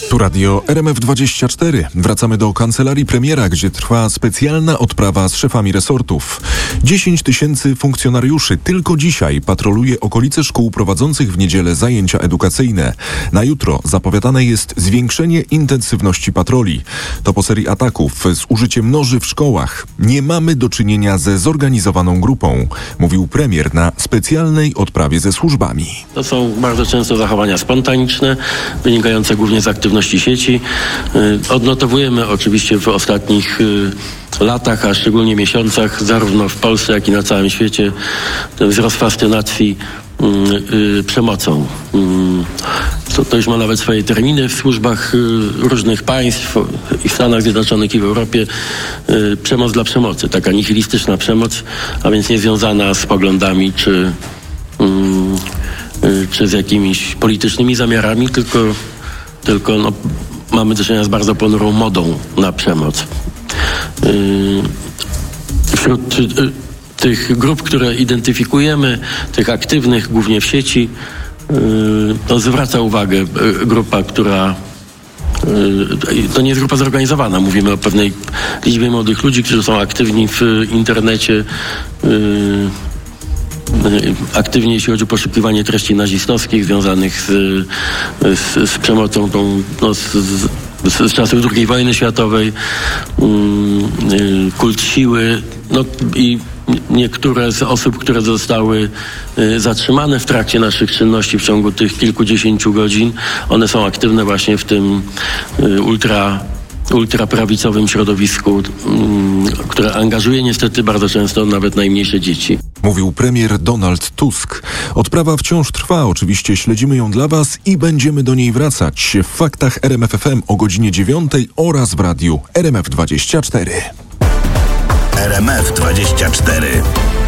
Tu radio RMF24. Wracamy do kancelarii premiera, gdzie trwa specjalna odprawa z szefami resortów. 10 000 funkcjonariuszy tylko dzisiaj patroluje okolice szkół prowadzących w niedzielę zajęcia edukacyjne. Na jutro zapowiadane jest zwiększenie intensywności patroli. To po serii ataków z użyciem noży w szkołach. Nie mamy do czynienia ze zorganizowaną grupą, mówił premier na specjalnej odprawie ze służbami. To są bardzo często zachowania spontaniczne, wynikające głównie z aktywności sieci. Odnotowujemy oczywiście w ostatnich latach, a szczególnie miesiącach, zarówno w Polsce, jak i na całym świecie, ten wzrost fascynacji przemocą. To już ma nawet swoje terminy w służbach różnych państw, i w Stanach Zjednoczonych, i w Europie. Przemoc dla przemocy, taka nihilistyczna przemoc, a więc nie związana z poglądami czy z jakimiś politycznymi zamiarami, tylko mamy do czynienia z bardzo ponurą modą na przemoc. Wśród tych grup, które identyfikujemy, tych aktywnych głównie w sieci, zwraca uwagę grupa, która to nie jest grupa zorganizowana. Mówimy o pewnej liczbie młodych ludzi, którzy są aktywni w internecie, aktywnie jeśli chodzi o poszukiwanie treści nazistowskich związanych z przemocą z czasów II wojny światowej, kult siły, i niektóre z osób, które zostały zatrzymane w trakcie naszych czynności w ciągu tych kilkudziesięciu godzin, one są aktywne właśnie w tym ultraprawicowym środowisku, które angażuje niestety bardzo często nawet najmniejsze dzieci. Mówił premier Donald Tusk. Odprawa wciąż trwa, oczywiście śledzimy ją dla Was i będziemy do niej wracać w Faktach RMF FM o godzinie 9 oraz w radiu RMF24. RMF24.